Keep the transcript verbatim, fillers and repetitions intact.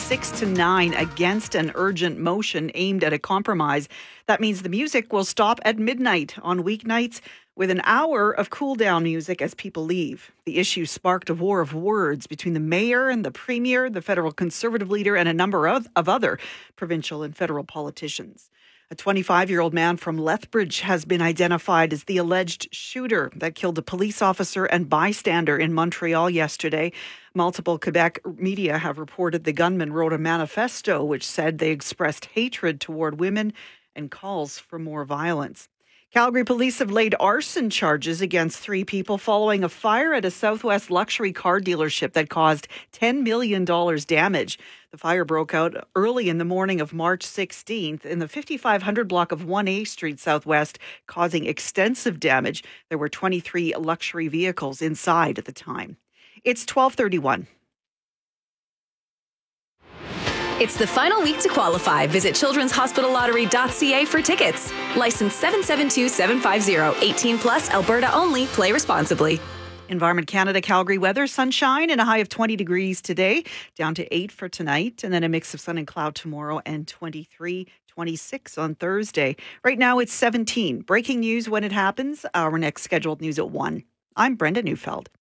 six to nine against an urgent motion aimed at a compromise. That means the music will stop at midnight on weeknights with an hour of cool-down music as people leave. The issue sparked a war of words between the mayor and the premier, the federal Conservative leader, and a number of, of other provincial and federal politicians. A twenty-five-year-old man from Lethbridge has been identified as the alleged shooter that killed a police officer and bystander in Montreal yesterday. Multiple Quebec media have reported the gunman wrote a manifesto which said they expressed hatred toward women and calls for more violence. Calgary police have laid arson charges against three people following a fire at a Southwest luxury car dealership that caused ten million dollars damage. The fire broke out early in the morning of March sixteenth in the fifty-five hundred block of one A Street Southwest, causing extensive damage. There were twenty-three luxury vehicles inside at the time. It's twelve thirty-one. It's the final week to qualify. Visit children's hospital lottery dot c a for tickets. License seven seven two seven five zero. eighteen plus, Alberta only. Play responsibly. Environment Canada Calgary weather, sunshine and a high of twenty degrees today, down to eight for tonight, and then a mix of sun and cloud tomorrow, and twenty-three, twenty-six on Thursday. Right now it's seventeen. Breaking news when it happens. Our next scheduled news at one. I'm Brenda Neufeld.